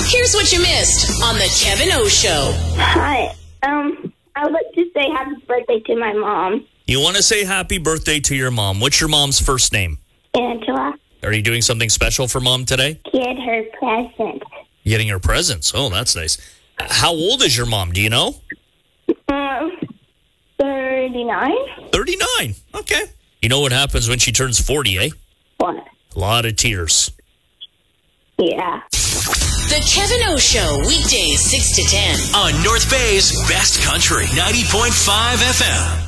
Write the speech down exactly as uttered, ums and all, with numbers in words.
Here's what you missed on the Kevin O Show. Hi. Um, I would like to say happy birthday to my mom, You want to say happy birthday to your mom. What's your mom's first name? Angela. Are you doing something special for mom today? Get her present. Getting her presents. Oh, that's nice. How old is your mom? Do you know? Um, thirty-nine? thirty-nine. Okay. You know what happens when she turns forty, eh? What? A lot of tears. Yeah. The Kevin O Show, weekdays six to ten. On North Bay's Best Country, ninety point five F M.